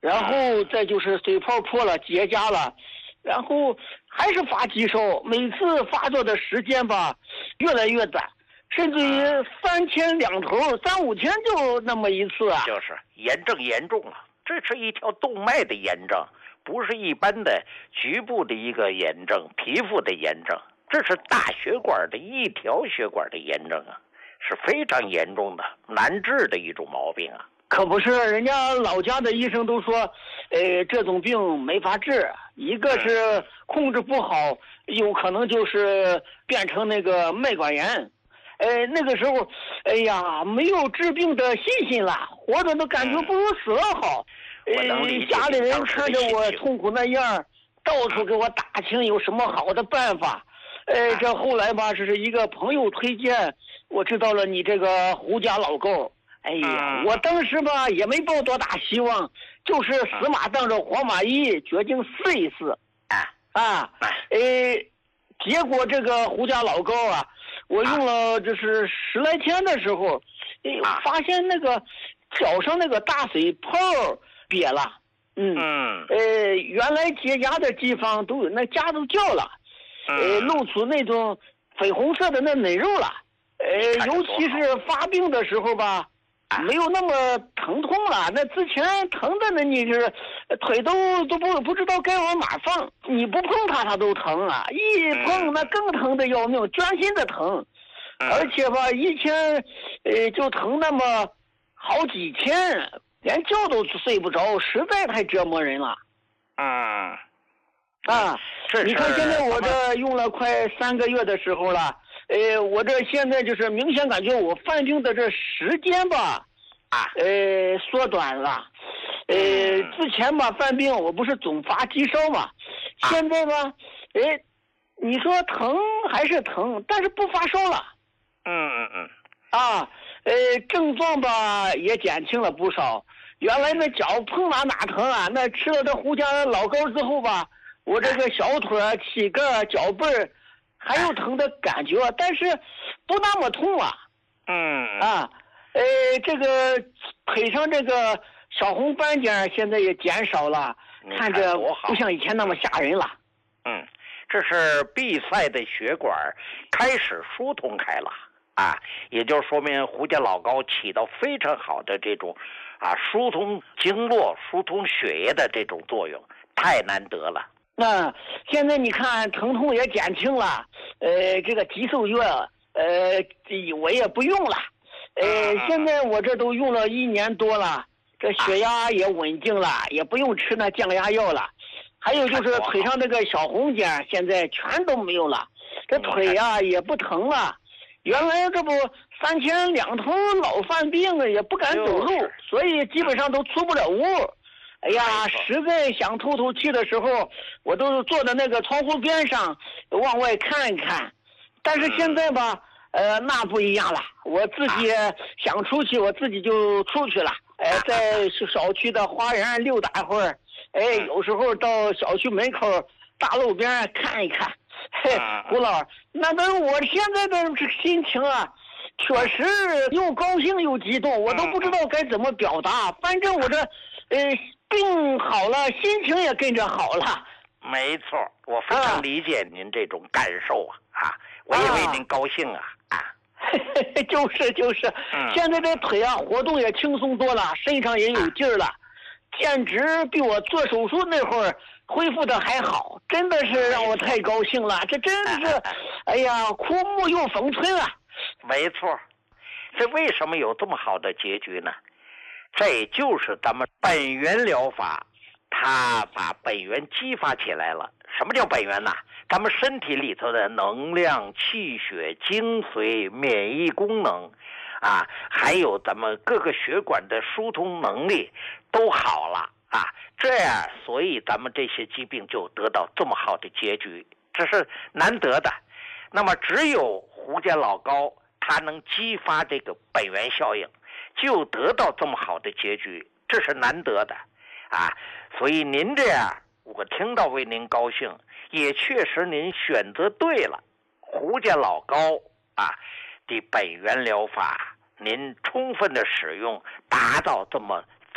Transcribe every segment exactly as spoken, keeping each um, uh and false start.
然后再就是水泡破了结痂了，然后还是发低烧，每次发作的时间吧越来越短，甚至于三天两头，三五天就那么一次啊。 就是炎症严重了，这是一条动脉的炎症，不是一般的局部的一个炎症，皮肤的炎症，这是大血管的一条血管的炎症啊，是非常严重的难治的一种毛病啊。 可不是，人家老家的医生都说，呃，这种病没法治，一个是控制不好，有可能就是变成那个脉管炎。呃，那个时候，哎呀，没有治病的信心了，活着都感觉不如死了好。 嗯、 呃，家里人看着我痛苦那样，到处给我打听有什么好的办法。呃，这后来吧，这是一个朋友推荐，我知道了你这个胡家老沟。哎呀，我当时吧也没抱多大希望，就是死马当着活马医，决定试一试。啊，呃，结果这个胡家老膏啊，我用了这是十来天的时候，哎，发现那个脚上那个大水泡瘪了。嗯，呃，原来结痂的地方都有那痂都掉了，呃，露出那种绯红色的那嫩肉了。呃，尤其是发病的时候吧。没有那么疼痛了，那之前疼的那你是腿都都不不知道该往哪放，你不碰它它都疼啊，一碰那更疼的要命，钻心的疼，而且吧一天呃就疼那么好几天，连觉都睡不着，实在太折磨人了。 嗯， 啊，你看现在我这用了快三个月的时候了。呃，我这现在就是明显感觉我犯病的这时间吧，呃，缩短了。呃，之前吧犯病我不是总发低烧嘛，现在吧，哎，你说疼还是疼，但是不发烧了。 嗯嗯嗯。 啊，呃，症状吧也减轻了不少。原来那脚碰哪哪疼啊，那吃了这胡家老膏之后吧，我这个小腿、膝盖、脚背儿。还有疼的感觉，但是不那么痛啊。 嗯啊，呃，这个腿上这个小红斑点现在也减少了，看着不像以前那么吓人了。 嗯，这是闭塞的血管开始疏通开了啊，也就说明胡家老膏起到非常好的这种啊疏通经络、疏通血液的这种作用，太难得了。 那现在你看疼痛也减轻了，呃，这个急受药，呃，我也不用了，呃，现在我这都用了一年多了，这血压也稳定了，也不用吃那降压药了。还有就是腿上那个小红点，现在全都没有了，这腿呀、啊、也不疼了。原来这不三天两头老犯病了，也不敢走路，所以基本上都出不了屋。哎呀，实在想透透气的时候，我都坐在那个窗户边上往外看一看。但是现在吧，呃，那不一样了。我自己想出去，我自己就出去了。哎，在小区的花园溜达会儿。哎，有时候到小区门口大路边看一看。嘿，胡老，那都我现在的心情啊，确实又高兴又激动，我都不知道该怎么表达。反正我这，呃。病好了，心情也跟着好了。 没错，我非常理解您这种感受啊！啊，我也为您高兴啊！啊， 就是就是、嗯，现在这腿啊，活动也轻松多了，身上也有劲儿了，啊、简直比我做手术那会儿恢复的还好，真的是让我太高兴了。这真的是，哎呀，枯木又逢春啊！ 没错，这为什么有这么好的结局呢？这就是咱们本源疗法，它把本源激发起来了。什么叫本源呢？咱们身体里头的能量、气血、精髓、免疫功能啊，还有咱们各个血管的疏通能力都好了啊，这样所以咱们这些疾病就得到这么好的结局，这是难得的。那么只有胡家老膏它能激发这个本源效应，就得到这么好的结局，这是难得的啊！所以您这样，我听到为您高兴，也确实您选择对了。胡家老膏啊的本源疗法，您充分的使用，达到这么这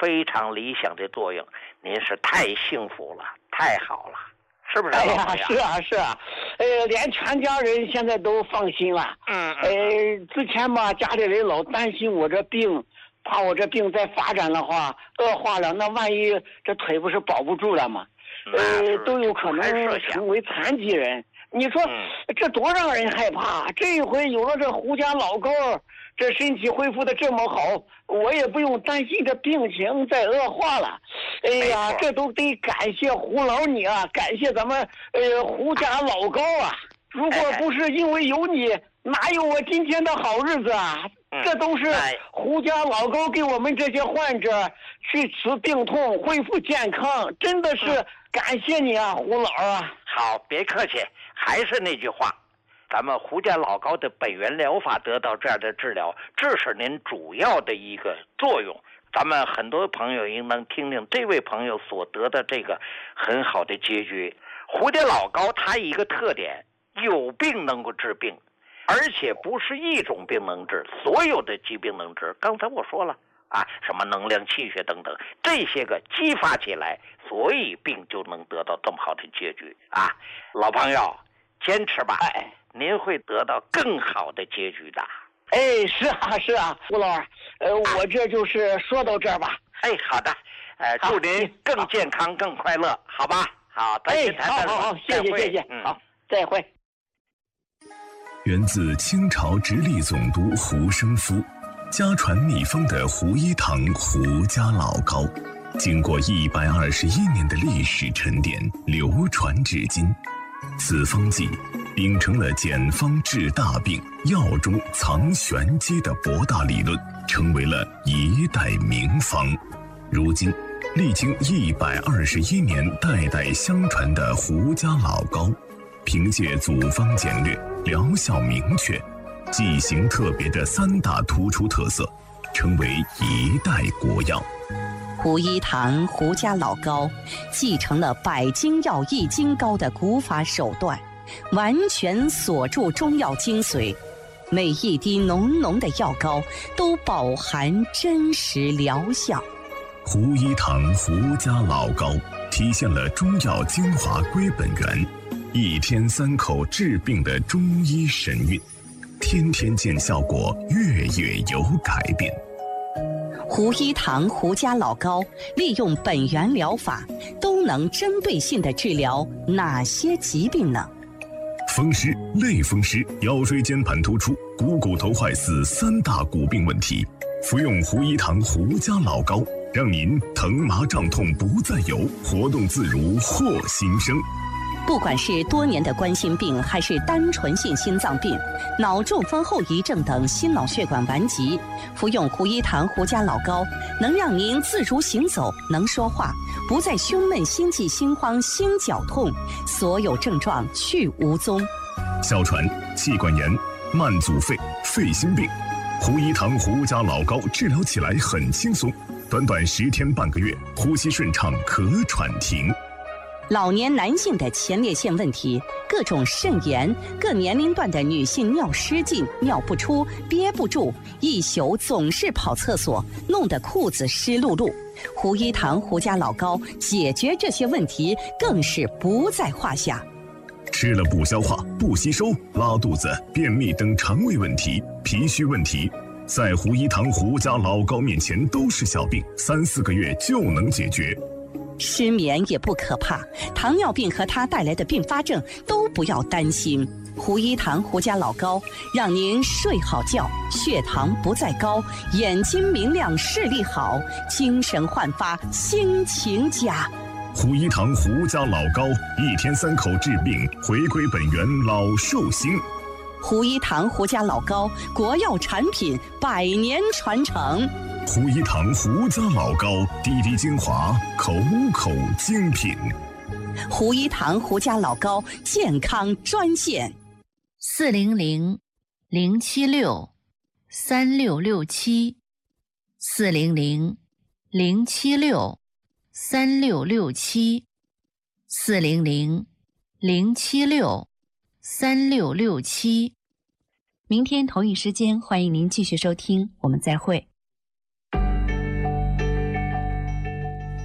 非常理想的作用。您是太幸福了，太好了，是不是？ 哎呀，是啊，是啊，呃，连全家人现在都放心了。 嗯， 呃，之前吧，家里人老担心我这病，怕我这病再发展的话恶化了，那万一这腿不是保不住了吗？呃，都有可能成为残疾人。你说、嗯、这多让人害怕！这一回有了这胡家老高，这身体恢复的这么好，我也不用担心这病情再恶化了。哎呀，这都得感谢胡老你啊，感谢咱们呃胡家老高啊！如果不是因为有你，哪有我今天的好日子啊？这都是胡家老高给我们这些患者去除病痛、恢复健康，真的是感谢你啊，胡老啊！ 好，别客气。还是那句话，咱们胡家老高的本源疗法得到这样的治疗，这是您主要的一个作用。咱们很多朋友应当听听这位朋友所得的这个很好的结局。胡家老高他一个特点，有病能够治病，而且不是一种病能治，所有的疾病能治。刚才我说了啊，什么能量气血等等，这些个激发起来，所以病就能得到这么好的结局啊。老朋友，坚持吧，哎，您会得到更好的结局的。 哎，是啊，是啊，胡老二，呃，我这就是说到这儿吧。 哎，好的，呃，祝您更健康、更快乐，好吧？好， 哎，好好好，谢谢谢谢，好，再会。 源自清朝直隶总督胡生夫，家传秘方的胡一堂胡家老高，经过一百二十一年的历史沉淀，流传至今。此方剂秉承了简方治大病、药中藏玄机的博大理论，成为了一代名方。如今历经一百二十一年代代相传的胡家老高，凭借组方简略、疗效明确、剂型特别的三大突出特色，成为一代国药。 胡一堂胡家老高继承了百金药易筋膏的古法手段，完全锁住中药精髓，每一滴浓浓的药膏都饱含真实疗效。 胡一堂胡家老高体现了中药精华归本源，一天三口治病的中医神韵，天天见效果，月月有改变。 胡一堂胡家老高利用本源疗法，都能针对性地治疗哪些疾病呢？ 风湿、类风湿、腰椎间盘突出、股骨头坏死三大骨病问题，服用胡一堂胡家老高，让您疼麻胀痛不再有，活动自如获新生。 不管是多年的冠心病，还是单纯性心脏病、脑中风后遗症等心脑血管顽疾，服用胡一堂胡家老高，能让您自如行走，能说话，不再胸闷、心悸、心慌、心绞痛，所有症状去无踪。 哮喘、气管炎、慢阻肺、肺心病，胡一堂胡家老高治疗起来很轻松，短短十天半个月，呼吸顺畅，咳喘停。 老年男性的前列腺问题，各种肾炎，各年龄段的女性尿失禁、尿不出、憋不住，一宿总是跑厕所，弄得裤子湿漉漉。胡一堂胡家老高解决这些问题更是不在话下。 吃了不消化、不吸收、拉肚子、便秘等肠胃问题、脾虚问题，在胡一堂胡家老高面前都是小病，三四个月就能解决。 失眠也不可怕，糖尿病和它带来的并发症都不要担心。胡一堂胡家老高让您睡好觉，血糖不再高，眼睛明亮，视力好，精神焕发，心情佳。 胡一堂胡家老高一天三口治病，回归本源，老寿星。 胡一堂胡家老高国药产品，百年传承。 胡一堂胡家老高滴滴精华，口口精品。 胡一堂胡家老高健康专线： 四零零零七六三六六七，四零零零七六三六六七，四零零零七六三六六七。明天同一时间，欢迎您继续收听，我们再会。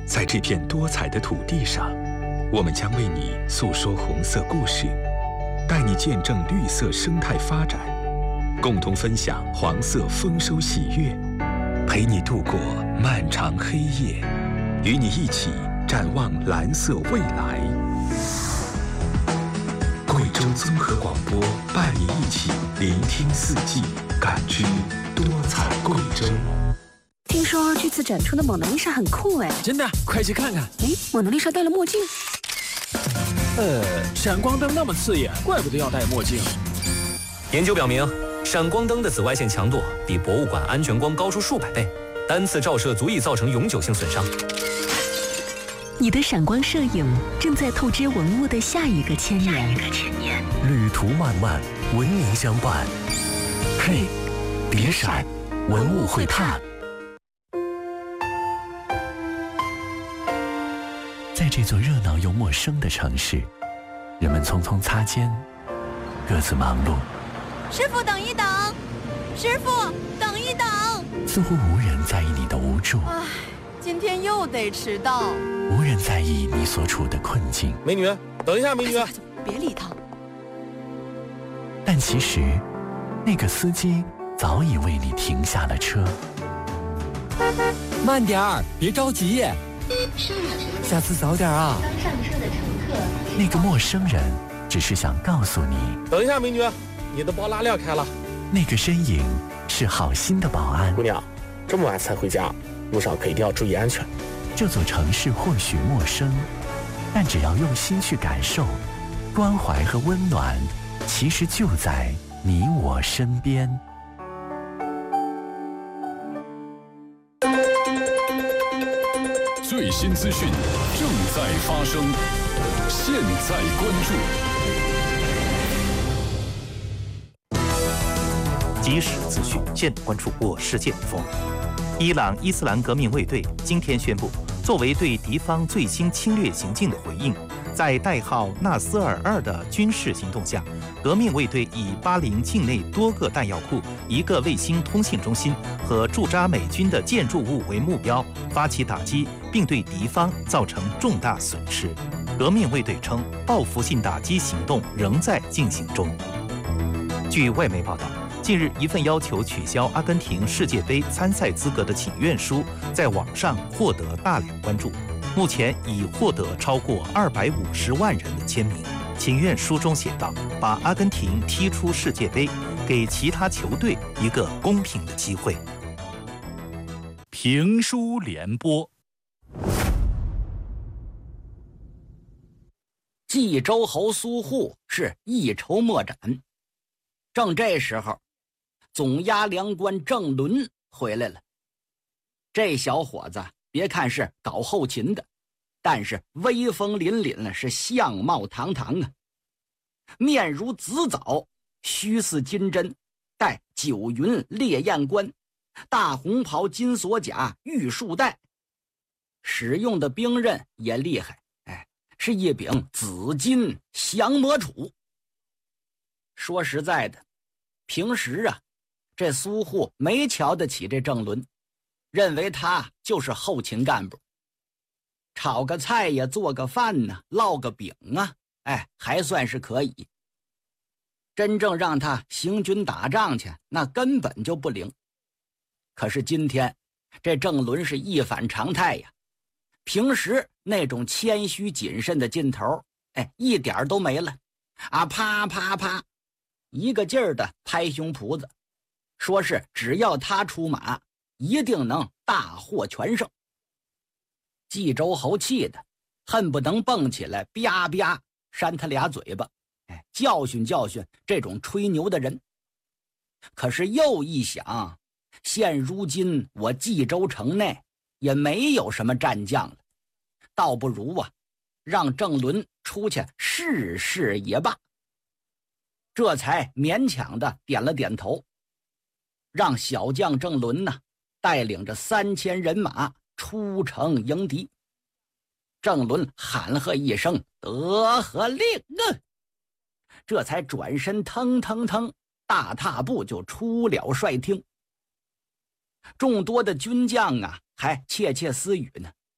在这片多彩的土地上，我们将为你诉说红色故事，带你见证绿色生态发展，共同分享黄色丰收喜悦，陪你度过漫长黑夜，与你一起展望蓝色未来。贵州综合广播伴你一起聆听四季，感知多彩贵州。 听说这次展出的蒙娜丽莎很酷哎！ 真的，快去看看！ 哎，蒙娜丽莎戴了墨镜。 呃，闪光灯那么刺眼，怪不得要戴墨镜。 研究表明，闪光灯的紫外线强度比博物馆安全光高出数百倍，单次照射足以造成永久性损伤。 你的闪光摄影正在透支文物的下一个千年。 旅途漫漫，文明相伴。嘿，别闪，文物会探。在这座热闹又陌生的城市，人们匆匆擦肩，各自忙碌。 师傅，等一等！师傅，等一等！ 似乎无人在意你的无助。 唉，今天又得迟到。 无人在意你所处的困境。 美女，等一下，美女， 别理他。 但其实，那个司机早已为你停下了车。 慢点儿，别着急。下次早点啊。 刚上车的乘客， 那个陌生人只是想告诉你， 等一下，美女，你的包拉链开了。 那个身影是好心的保安。 姑娘，这么晚才回家，路上可一定要注意安全。 这座城市或许陌生，但只要用心去感受，关怀和温暖其实就在你我身边。 最新资讯正在发生，现在关注。即时资讯，现关注我世界风。伊朗伊斯兰革命卫队今天宣布，作为对敌方最新侵略行径的回应，在代号纳斯尔二的军事行动下，革命卫队以巴林境内多个弹药库、一个卫星通信中心和驻扎美军的建筑物为目标，发起打击，并对敌方造成重大损失。革命卫队称，报复性打击行动仍在进行中。据外媒报道，近日，一份要求取消阿根廷世界杯参赛资格的请愿书在网上获得大量关注，目前已获得超过二百五十万人的签名。请愿书中写道：“把阿根廷踢出世界杯，给其他球队一个公平的机会。” 评书联播。 冀州侯苏护是一筹莫展，正这时候，总押粮官郑伦回来了。这小伙子别看是搞后勤的，但是威风凛凛了，是相貌堂堂啊，面如紫枣，须似金针，戴九云烈焰冠，大红袍金锁甲玉束带，使用的兵刃也厉害，哎，是一柄紫金降魔杵。说实在的，平时啊，这苏护没瞧得起这郑伦，认为他就是后勤干部，炒个菜呀，做个饭呢，烙个饼啊，哎，还算是可以。真正让他行军打仗去，那根本就不灵。可是今天这郑伦是一反常态呀，平时那种谦虚谨慎的劲头，哎，一点都没了啊！啪啪啪，一个劲儿的拍胸脯子，说是只要他出马，一定能大获全胜。冀州侯气的恨不能蹦起来吧吧扇他俩嘴巴，哎，教训教训这种吹牛的人。可是又一想，现如今我冀州城内也没有什么战将了，倒不如啊，让郑伦出去试试也罢。这才勉强的点了点头，让小将郑伦呢带领着三千人马出城迎敌。郑伦喊喝一声得和令啊，这才转身腾腾腾大踏步就出了帅厅。众多的军将啊还窃窃私语呢，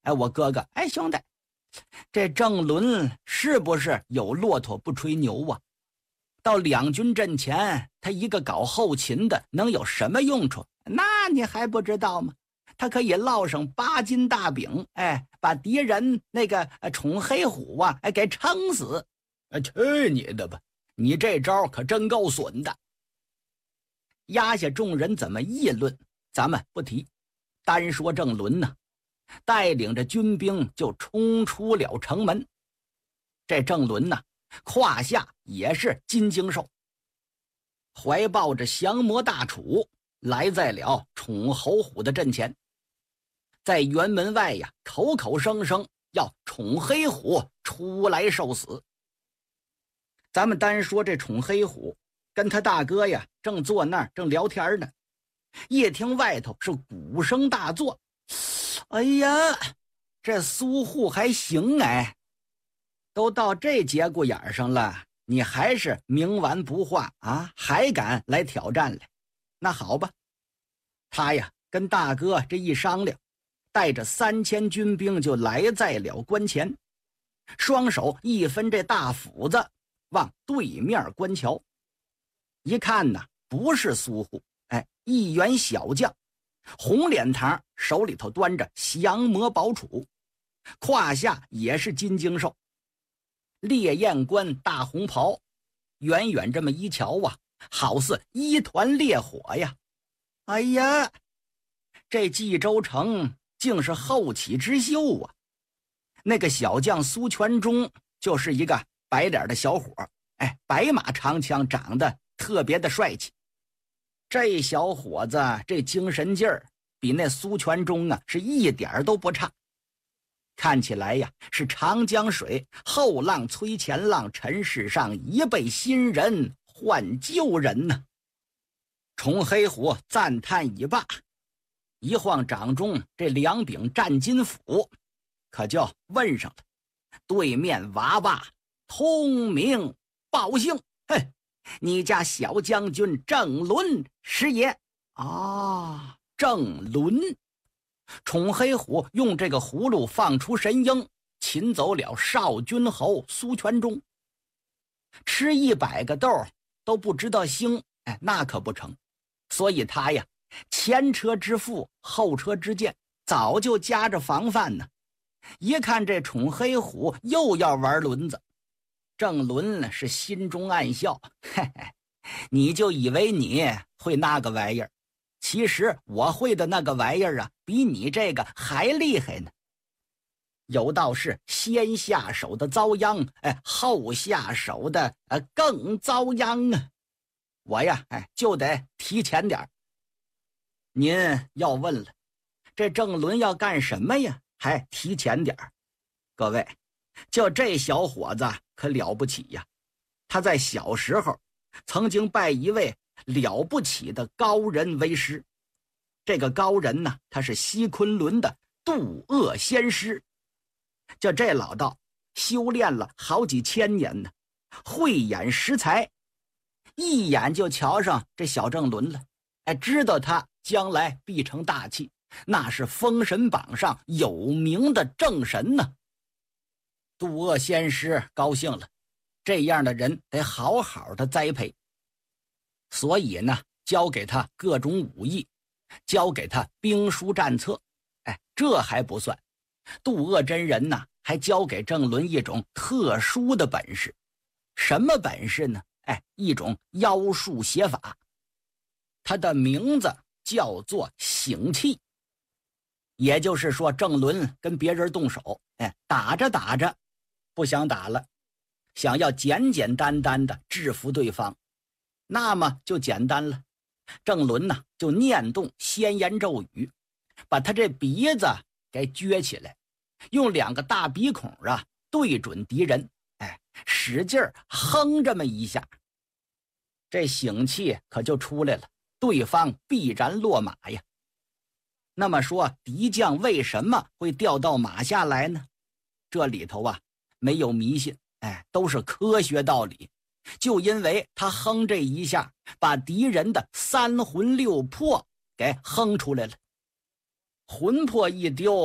哎，我哥哥，哎，兄弟，这郑伦是不是有骆驼不吹牛啊？到两军阵前，他一个搞后勤的能有什么用处？那你还不知道吗？他可以烙上八斤大饼，哎，把敌人那个宠黑虎啊，哎，给撑死。啊，去你的吧！你这招可真够损的。压下众人怎么议论，咱们不提。单说郑伦呢，带领着军兵就冲出了城门。这郑伦呢，胯下也是金睛兽，怀抱着降魔大杵，来在了宠侯虎的阵前。在辕门外呀，口口声声要宠黑虎出来受死。咱们单说这宠黑虎跟他大哥呀，正坐那儿正聊天呢，一听外头是鼓声大作，哎呀，这苏护还行哎，都到这节骨眼上了，你还是冥顽不化啊，还敢来挑战来？那好吧，他呀跟大哥这一商量，带着三千军兵就来在了关前，双手一分这大斧子，往对面关桥。一看呢，不是苏护，哎，一员小将，红脸膛，手里头端着降魔宝杵，胯下也是金睛兽，烈焰冠大红袍，远远这么一瞧啊，好似一团烈火呀！哎呀，这冀州城竟是后起之秀啊！那个小将苏全忠就是一个白脸的小伙，哎，白马长枪，长得特别的帅气。这小伙子这精神劲儿比那苏全忠啊是一点都不差。看起来呀，是长江水后浪催前浪，尘世上一辈新人换旧人呢。宠黑虎赞叹已罢，一晃掌中这两柄战金斧可就问上了。对面娃娃通名报姓，嘿，你家小将军郑伦是也啊？郑伦。宠黑虎用这个葫芦放出神鹰，擒走了少君侯苏全忠。吃一百个豆都不知道腥，哎，那可不成。所以他呀，前车之覆，后车之鉴，早就夹着防范呢。一看这宠黑虎又要玩轮子，郑伦是心中暗笑，嘿嘿，你就以为你会那个玩意儿，其实我会的那个玩意儿啊，比你这个还厉害呢。有道是先下手的遭殃，哎，后下手的呃更遭殃啊。我呀，哎，就得提前点。您要问了，这郑伦要干什么呀？还提前点。各位，就这小伙子可了不起呀！他在小时候曾经拜一位了不起的高人为师。这个高人呢，他是西昆仑的渡恶仙师。就这老道修炼了好几千年呢，慧眼识才，一眼就瞧上这小郑伦了，哎，知道他将来必成大器，那是封神榜上有名的正神呢。渡恶仙师高兴了，这样的人得好好的栽培，所以呢，教给他各种武艺，教给他兵书战策。哎，这还不算，渡恶真人呢，还教给郑伦一种特殊的本事。什么本事呢？哎，一种妖术写法，它的名字叫做醒气。也就是说，郑伦跟别人动手，哎，打着打着不想打了，想要简简单单的制服对方，那么就简单了。郑伦呢，就念动仙言咒语，把他这鼻子给撅起来，用两个大鼻孔啊对准敌人，哎，使劲儿哼这么一下，这醒气可就出来了，对方必然落马呀。那么说，敌将为什么会掉到马下来呢？这里头啊没有迷信，哎，都是科学道理。就因为他哼这一下，把敌人的三魂六魄给哼出来了。魂魄一丢，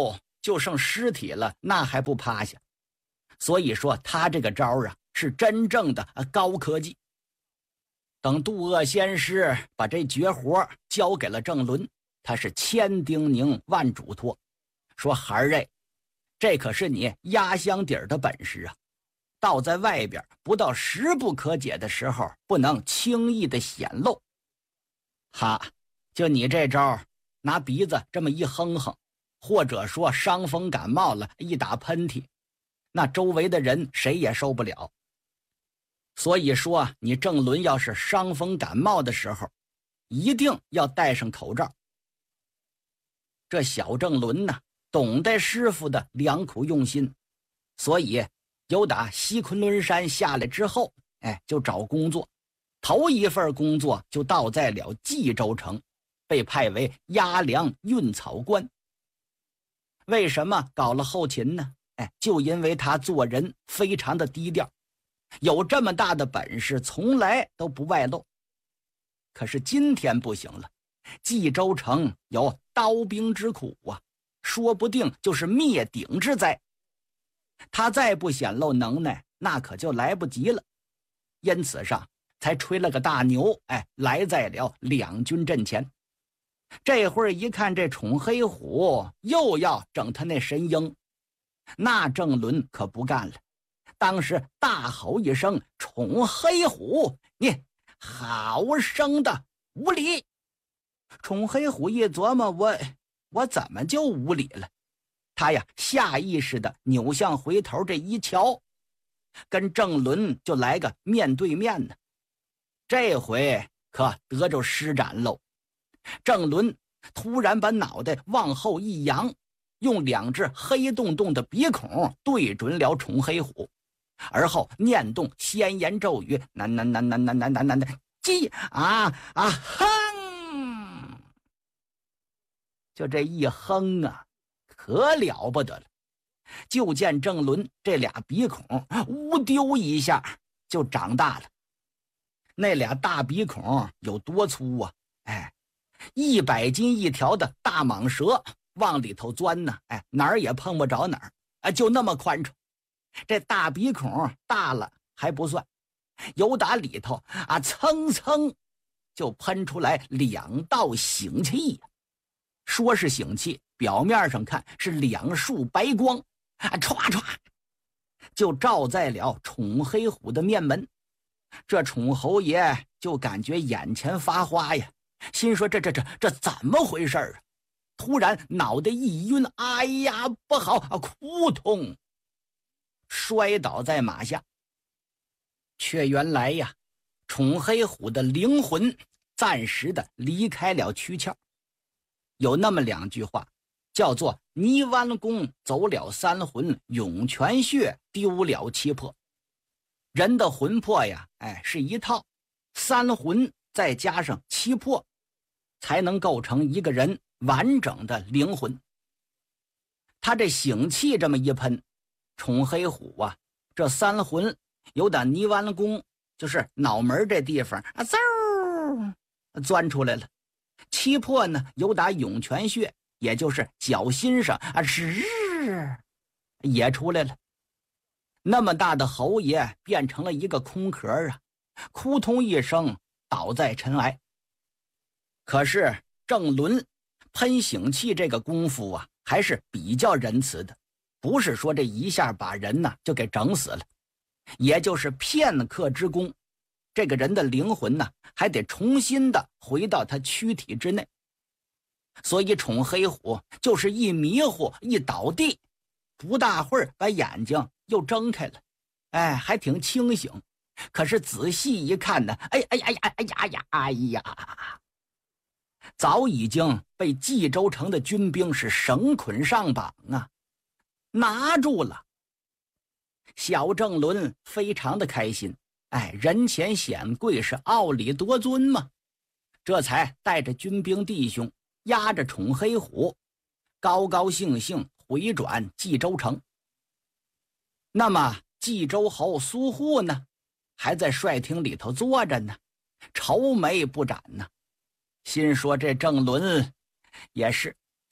就剩尸体了，那还不趴下？所以说他这个招啊，是真正的高科技。等渡厄仙师把这绝活交给了郑伦，他是千叮咛万嘱托，说孩儿哎，这可是你压箱底儿的本事啊，倒在外边不到十不可解的时候，不能轻易的显露。哈，就你这招，拿鼻子这么一哼哼，或者说伤风感冒了一打喷嚏，那周围的人谁也受不了。所以说你郑伦要是伤风感冒的时候，一定要戴上口罩。这小郑伦呢，懂得师傅的良苦用心，所以由打西昆仑山下来之后，哎，就找工作。头一份工作就到在了冀州城，被派为押粮运草官。为什么搞了后勤呢？哎，就因为他做人非常的低调，有这么大的本事，从来都不外露。可是今天不行了，冀州城有刀兵之苦啊，说不定就是灭顶之灾。他再不显露能耐，那可就来不及了。因此上才吹了个大牛，哎，来在了两军阵前。这会儿一看这宠黑虎又要整他那神鹰，那郑伦可不干了，当时大吼一声：“宠黑虎，你好生的无礼！”宠黑虎一琢磨，我我怎么就无礼了？他呀下意识的扭向回头，这一瞧，跟郑伦就来个面对面呢。这回可得着施展喽！郑伦突然把脑袋往后一扬，用两只黑洞洞的鼻孔对准了宠黑虎，而后念动仙言咒语：“难难难难难难难难难，鸡啊啊哼！”就这一哼啊，可了不得了！就见郑伦这俩鼻孔呜丢一下就长大了。那俩大鼻孔有多粗啊？哎，一百斤一条的大蟒蛇往里头钻呢，哎，哪儿也碰不着哪儿，啊，就那么宽敞。这大鼻孔大了还不算，由打里头啊蹭蹭就喷出来两道醒气呀。说是醒气，表面上看是两束白光，啊，歘歘就照在了宠黑虎的面门。这宠侯爷就感觉眼前发花呀，心说这这这这怎么回事啊？突然脑袋一晕，哎呀不好啊，扑通摔倒在马下。却原来呀，宠黑虎的灵魂暂时的离开了躯壳。有那么两句话，叫做泥湾宫走了三魂，涌泉穴丢了七魄。人的魂魄呀，哎，是一套，三魂再加上七魄，才能构成一个人完整的灵魂。他这醒气这么一喷，宠黑虎啊，这三魂有点泥湾宫，就是脑门这地方啊，嗖钻出来了。七魄呢，有打涌泉穴，也就是脚心上啊，吱也出来了。那么大的侯爷变成了一个空壳啊，扑通一声倒在尘埃。可是郑伦喷醒气这个功夫啊，还是比较仁慈的，不是说这一下把人呢就给整死了，也就是片刻之功，这个人的灵魂呢还得重新的回到他躯体之内。所以宠黑虎就是一迷糊一倒地，不大会儿把眼睛又睁开了，哎，还挺清醒。可是仔细一看呢，哎哎呀呀哎呀呀哎呀，早已经被冀州城的军兵是绳捆上绑啊，拿住了。小郑伦非常的开心，哎，人前显贵是傲里夺尊嘛，这才带着军兵弟兄押着宠黑虎，高高兴兴回转冀州城。那么冀州侯苏护呢，还在帅厅里头坐着呢，愁眉不展呢，心说这郑伦也是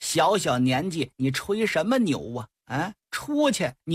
小小年纪你吹什么牛啊？啊，出去你